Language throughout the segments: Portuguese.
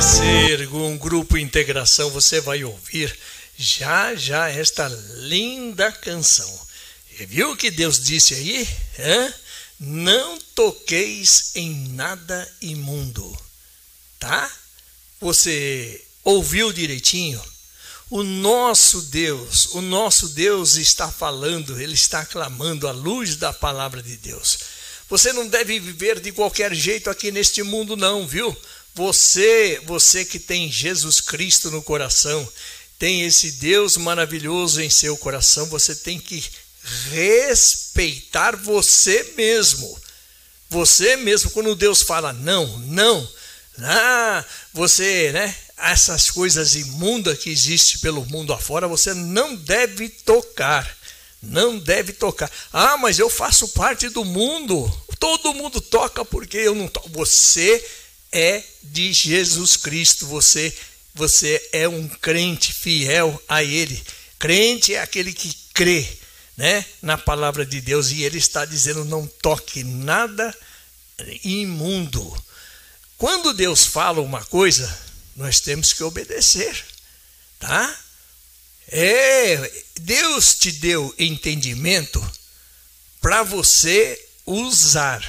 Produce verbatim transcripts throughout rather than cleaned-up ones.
amanhecer com o Grupo Integração, você vai ouvir já já esta linda canção. E viu o que Deus disse aí? Hã? Não toqueis em nada imundo, tá? Você ouviu direitinho? O nosso Deus, o nosso Deus está falando, Ele está clamando à luz da palavra de Deus. Você não deve viver de qualquer jeito aqui neste mundo não, viu? Você, você que tem Jesus Cristo no coração, tem esse Deus maravilhoso em seu coração, você tem que respeitar você mesmo. Você mesmo, quando Deus fala não, não, ah, você, né? Essas coisas imundas que existem pelo mundo afora, você não deve tocar. Não deve tocar. Ah, mas eu faço parte do mundo. Todo mundo toca porque eu não toco. Você é de Jesus Cristo. Você, você é um crente fiel a Ele. Crente é aquele que crê, né, na palavra de Deus. E Ele está dizendo: não toque nada imundo. Quando Deus fala uma coisa, nós temos que obedecer, tá? É, Deus te deu entendimento para você usar.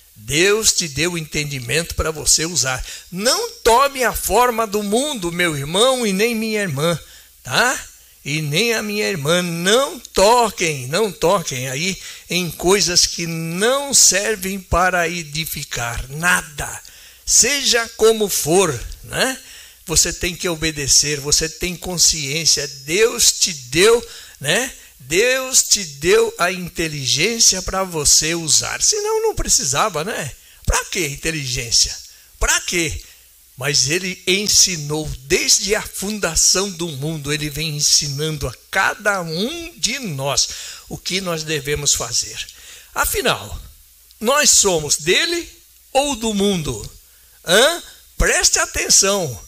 Deus te deu entendimento para você usar. Não tome a forma do mundo, meu irmão, e nem minha irmã, tá? E nem a minha irmã. Não toquem, não toquem aí em coisas que não servem para edificar nada. Seja como for, né? Você tem que obedecer, você tem consciência. Deus te deu, né? Deus te deu a inteligência para você usar. Senão não precisava, né? Para que inteligência? Para quê? Mas Ele ensinou desde a fundação do mundo. Ele vem ensinando a cada um de nós o que nós devemos fazer. Afinal, nós somos dele ou do mundo? Hã? Preste atenção.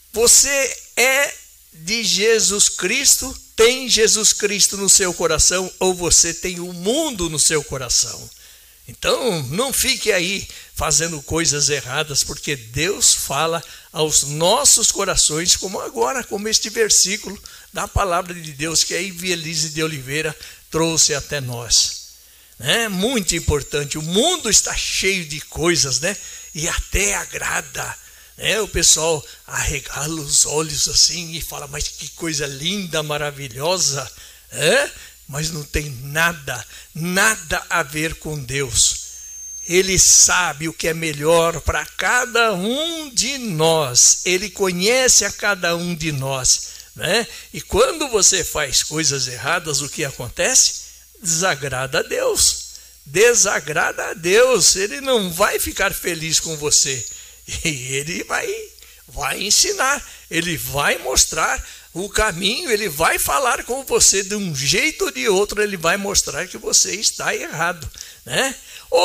Você é de Jesus Cristo, tem Jesus Cristo no seu coração, ou você tem o mundo no seu coração? Então, não fique aí fazendo coisas erradas, porque Deus fala aos nossos corações, como agora, como este versículo da palavra de Deus que a Ivelise de Oliveira trouxe até nós. É muito importante. O mundo está cheio de coisas, né? E até agrada. É, o pessoal arregala os olhos assim e fala: mas que coisa linda, maravilhosa, é? Mas não tem nada, nada a ver com Deus. Ele sabe o que é melhor para cada um de nós. Ele conhece a cada um de nós, né? E quando você faz coisas erradas, o que acontece? Desagrada a Deus. Desagrada a Deus. Ele não vai ficar feliz com você. E Ele vai, vai ensinar, Ele vai mostrar o caminho, Ele vai falar com você de um jeito ou de outro. Ele vai mostrar que você está errado, né?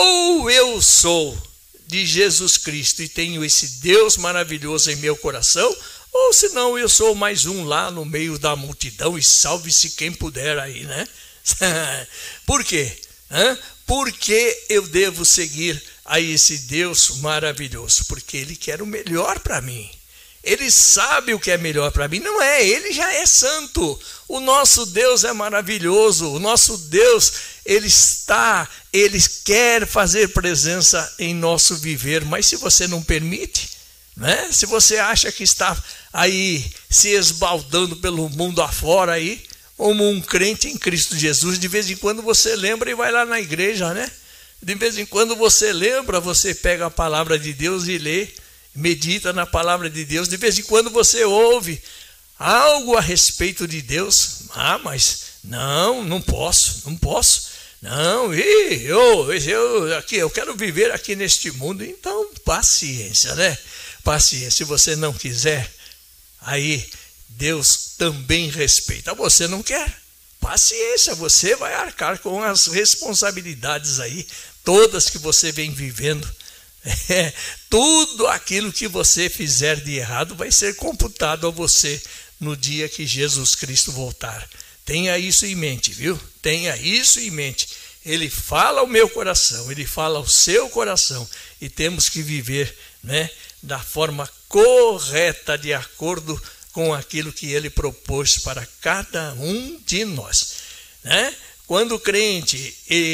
Ou eu sou de Jesus Cristo e tenho esse Deus maravilhoso em meu coração, ou senão eu sou mais um lá no meio da multidão, e salve-se quem puder aí, né? Por quê? Hã? Porque eu devo seguir a esse Deus maravilhoso? Porque Ele quer o melhor para mim. Ele sabe o que é melhor para mim. Não é, Ele já é santo. O nosso Deus é maravilhoso. O nosso Deus, Ele está, Ele quer fazer presença em nosso viver. Mas se você não permite, né? Se você acha que está aí se esbaldando pelo mundo afora aí, como um crente em Cristo Jesus, de vez em quando você lembra e vai lá na igreja, né? De vez em quando você lembra, você pega a palavra de Deus e lê, medita na palavra de Deus. De vez em quando você ouve algo a respeito de Deus. Ah, mas não, não posso, não posso. Não, e eu, eu, aqui, eu quero viver aqui neste mundo. Então, paciência, né? Paciência. Se você não quiser, aí Deus também respeita. Você não quer? Paciência, você vai arcar com as responsabilidades aí, todas que você vem vivendo. É, tudo aquilo que você fizer de errado vai ser computado a você no dia que Jesus Cristo voltar. Tenha isso em mente, viu? Tenha isso em mente. Ele fala ao meu coração, Ele fala ao seu coração, e temos que viver, né, da forma correta, de acordo com aquilo que ele propôs para cada um de nós, né? Quando o crente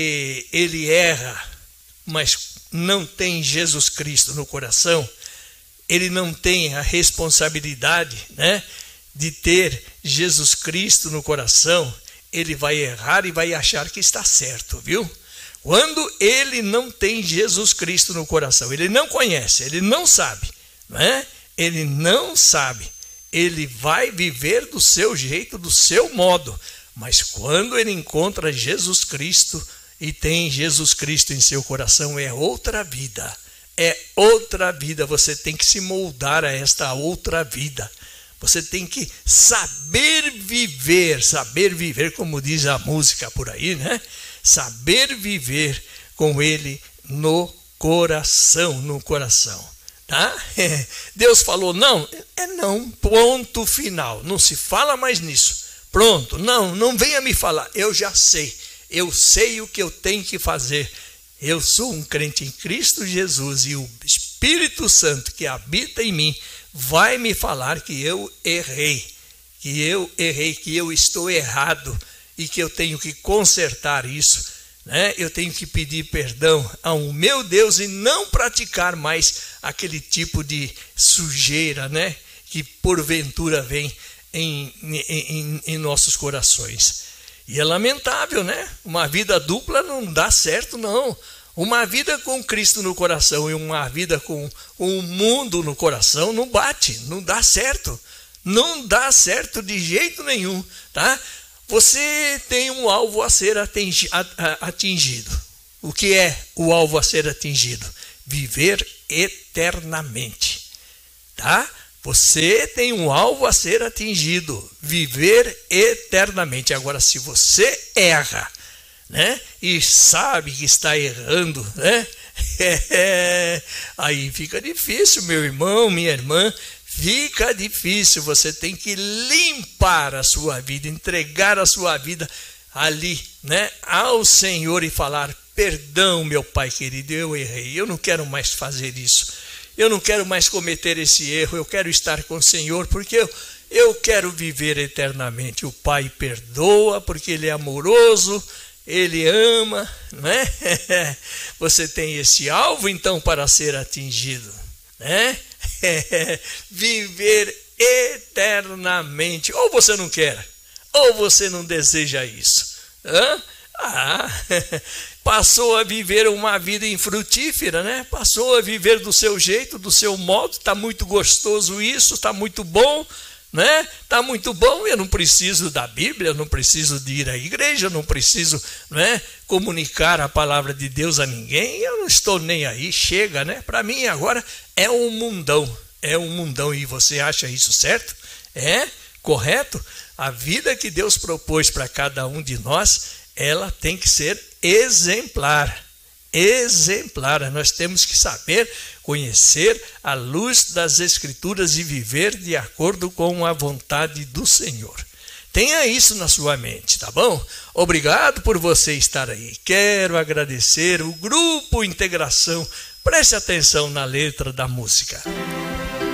ele erra, mas não tem Jesus Cristo no coração, ele não tem a responsabilidade, né, de ter Jesus Cristo no coração, ele vai errar e vai achar que está certo, viu? Quando ele não tem Jesus Cristo no coração, ele não conhece, ele não sabe, né? Ele não sabe, ele vai viver do seu jeito, do seu modo, mas quando ele encontra Jesus Cristo e tem Jesus Cristo em seu coração, é outra vida, é outra vida. Você tem que se moldar a esta outra vida. Você tem que saber viver, saber viver, como diz a música por aí, né? Saber viver com ele no coração, no coração, tá? Deus falou não, é não, ponto final, não se fala mais nisso. Pronto, não, não venha me falar, eu já sei, eu sei o que eu tenho que fazer. Eu sou um crente em Cristo Jesus e o Espírito Santo que habita em mim vai me falar que eu errei, que eu errei, que eu estou errado e que eu tenho que consertar isso, né? Eu tenho que pedir perdão ao meu Deus e não praticar mais aquele tipo de sujeira, né, que porventura vem Em, em, em nossos corações. E é lamentável, né? Uma vida dupla não dá certo, não. Uma vida com Cristo no coração e uma vida com o mundo no coração não bate, não dá certo. Não dá certo de jeito nenhum, tá? Você tem um alvo a ser atingido. O que é o alvo a ser atingido? Viver eternamente, tá? Você tem um alvo a ser atingido, viver eternamente. Agora, se você erra, né, e sabe que está errando, né, é, aí fica difícil, meu irmão, minha irmã, fica difícil. Você tem que limpar a sua vida, entregar a sua vida ali, né, ao Senhor e falar: perdão, meu Pai querido, eu errei, eu não quero mais fazer isso. Eu não quero mais cometer esse erro, eu quero estar com o Senhor, porque eu, eu quero viver eternamente. O Pai perdoa, porque Ele é amoroso, Ele ama, né? Você tem esse alvo, então, para ser atingido, né? Viver eternamente. Ou você não quer, ou você não deseja isso. Hã? Ah, passou a viver uma vida infrutífera, né? Passou a viver do seu jeito, do seu modo. Está muito gostoso isso, está muito bom, né? Está muito bom. Eu não preciso da Bíblia, eu não preciso de ir à igreja, eu não preciso, né, comunicar a palavra de Deus a ninguém. Eu não estou nem aí, chega, né? Para mim agora é um mundão, é um mundão. E você acha isso certo? É correto? A vida que Deus propôs para cada um de nós, ela tem que ser exemplar, exemplar. Nós temos que saber conhecer a luz das Escrituras e viver de acordo com a vontade do Senhor. Tenha isso na sua mente, tá bom? Obrigado por você estar aí. Quero agradecer o Grupo Integração. Preste atenção na letra da música.